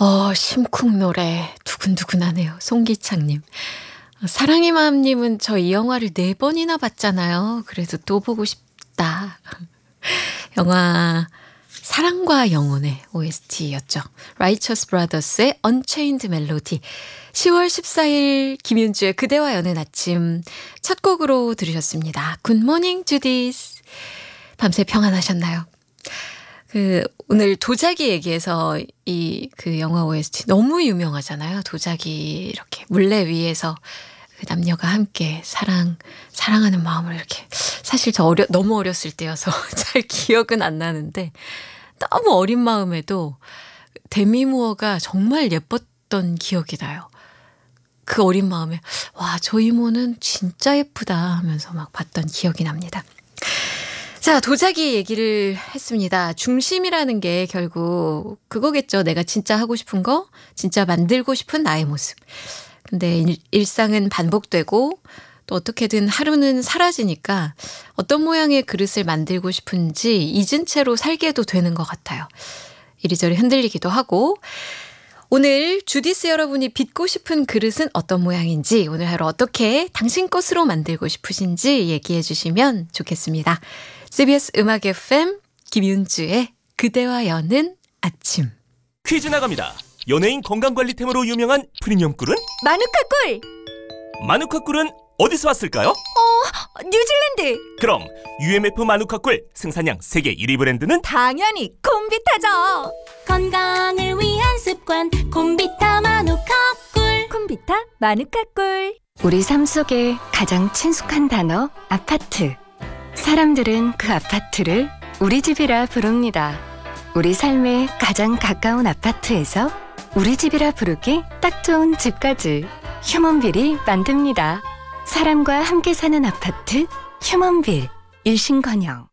심쿵 노래 두근두근하네요. 송기창님. 사랑의 마음님은 저 이 영화를 4번이나 봤잖아요. 그래도 또 보고 싶다. 영화 사랑과 영혼의 OST였죠. 라이처스 브라더스의 Unchained Melody. 10월 14일 김윤주의 그대와 여는 아침 첫 곡으로 들으셨습니다. 굿모닝 주디스. 밤새 평안하셨나요? 오늘 도자기 얘기해서 그 영화 OST 너무 유명하잖아요. 도자기 이렇게 물레 위에서 그 남녀가 함께 사랑하는 마음을 이렇게. 사실 저 너무 어렸을 때여서 잘 기억은 안 나는데 너무 어린 마음에도 데미 무어가 정말 예뻤던 기억이 나요. 그 어린 마음에 와, 저 이모는 진짜 예쁘다 하면서 막 봤던 기억이 납니다. 자, 도자기 얘기를 했습니다. 중심이라는 게 결국 그거겠죠. 내가 진짜 하고 싶은 거, 진짜 만들고 싶은 나의 모습. 근데 일상은 반복되고 또 어떻게든 하루는 사라지니까 어떤 모양의 그릇을 만들고 싶은지 잊은 채로 살게도 되는 것 같아요. 이리저리 흔들리기도 하고. 오늘 주디스 여러분이 빚고 싶은 그릇은 어떤 모양인지, 오늘 하루 어떻게 당신 것으로 만들고 싶으신지 얘기해 주시면 좋겠습니다. CBS 음악 FM 김윤주의 그대와 여는 아침. 퀴즈 나갑니다. 연예인 건강관리템으로 유명한 프리미엄 꿀은? 마누카 꿀! 마누카 꿀은 어디서 왔을까요? 뉴질랜드! 그럼 UMF 마누카 꿀 생산량 세계 1위 브랜드는? 당연히 콤비타죠! 건강을 위한 습관 콤비타 마누카 꿀. 콤비타 마누카 꿀. 우리 삶 속에 가장 친숙한 단어 아파트. 사람들은 그 아파트를 우리 집이라 부릅니다. 우리 삶에 가장 가까운 아파트에서 우리 집이라 부르기 딱 좋은 집까지 휴먼빌이 만듭니다. 사람과 함께 사는 아파트 휴먼빌. 일신건영.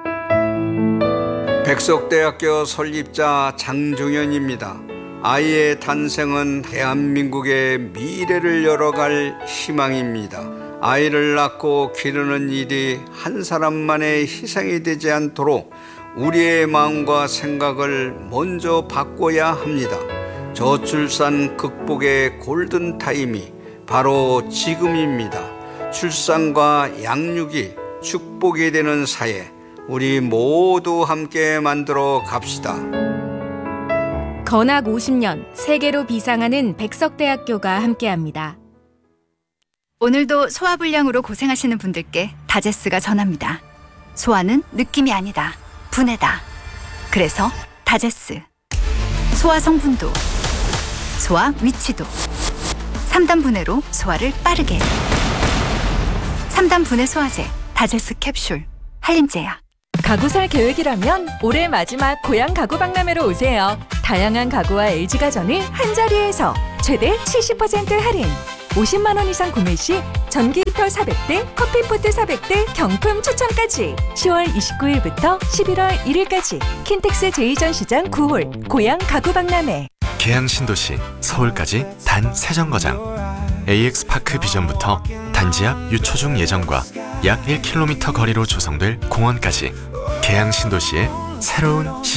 백석대학교 설립자 장중현입니다. 아이의 탄생은 대한민국의 미래를 열어갈 희망입니다. 아이를 낳고 기르는 일이 한 사람만의 희생이 되지 않도록 우리의 마음과 생각을 먼저 바꿔야 합니다. 저출산 극복의 골든타임이 바로 지금입니다. 출산과 양육이 축복이 되는 사회, 우리 모두 함께 만들어 갑시다. 건학 50년 세계로 비상하는 백석대학교가 함께합니다. 오늘도 소화불량으로 고생하시는 분들께 다제스가 전합니다. 소화는 느낌이 아니다, 분해다. 그래서 다제스. 소화 성분도, 소화 위치도 3단 분해로 소화를 빠르게. 3단 분해 소화제 다제스 캡슐. 한림제약. 가구 살 계획이라면 올해 마지막 고향 가구 박람회로 오세요. 다양한 가구와 LG가전을 한자리에서 최대 70% 할인. 50만 원 이상 구매 시 전기 히터 400대, 커피포트 400대 경품 추첨까지. 10월 29일부터 11월 1일까지 킨텍스 제2전시장 9홀 고향 가구 박람회. 계양 신도시 서울까지 단 3정거장. AX파크 비전부터 단지 앞 유초중 예정과 약 1km 거리로 조성될 공원까지 계양 신도시의 새로운